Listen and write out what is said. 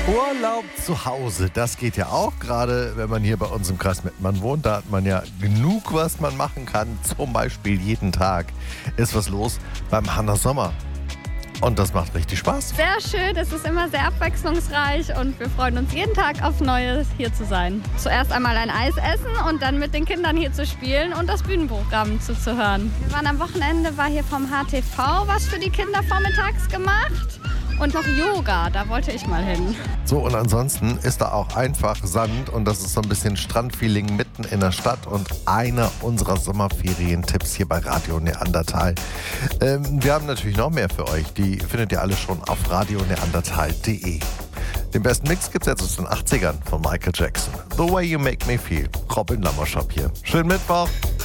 Urlaub zu Hause, das geht ja auch, gerade wenn man hier bei uns im Kreis Mettmann wohnt. Da hat man ja genug, was man machen kann. Zum Beispiel jeden Tag ist was los beim Hanna Sommer. Und das macht richtig Spaß. Sehr schön, es ist immer sehr abwechslungsreich und wir freuen uns jeden Tag auf Neues, hier zu sein. Zuerst einmal ein Eis essen und dann mit den Kindern hier zu spielen und das Bühnenprogramm zuzuhören. Wir waren am Wochenende, war hier vom HTV was für die Kinder vormittags gemacht. Und noch Yoga, da wollte ich mal hin. So, und ansonsten ist da auch einfach Sand und das ist so ein bisschen Strandfeeling mitten in der Stadt und einer unserer Sommerferien-Tipps hier bei Radio Neandertal. Wir haben natürlich noch mehr für euch, die findet ihr alle schon auf radioneandertal.de. Den besten Mix gibt's jetzt aus den 80ern von Michael Jackson. The Way You Make Me Feel. Robin Lammerschap hier. Schönen Mittwoch.